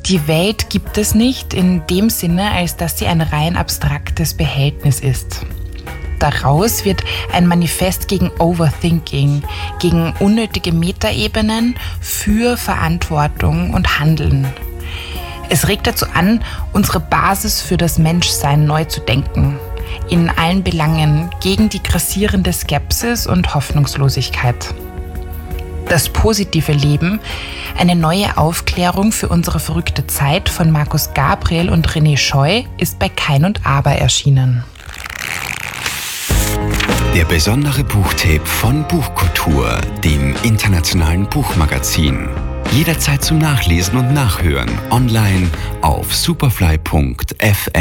Die Welt gibt es nicht in dem Sinne, als dass sie ein rein abstraktes Behältnis ist. Daraus wird ein Manifest gegen Overthinking, gegen unnötige Metaebenen, für Verantwortung und Handeln. Es regt dazu an, unsere Basis für das Menschsein neu zu denken. In allen Belangen gegen die grassierende Skepsis und Hoffnungslosigkeit. Das positive Leben, eine neue Aufklärung für unsere verrückte Zeit von Markus Gabriel und René Scheu, ist bei Kein und Aber erschienen. Der besondere Buchtipp von Buchkultur, dem internationalen Buchmagazin. Jederzeit zum Nachlesen und Nachhören online auf superfly.fm.